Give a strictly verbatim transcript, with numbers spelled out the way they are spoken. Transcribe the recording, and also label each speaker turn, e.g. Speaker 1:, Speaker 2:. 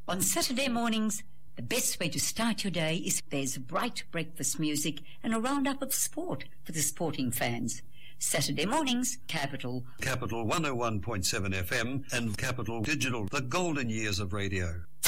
Speaker 1: On Saturday mornings, the best way to start your day is there's bright breakfast music and a roundup of sport for the sporting fans. Saturday mornings, Capital.
Speaker 2: Capital one oh one point seven F M and Capital Digital, the golden years of radio.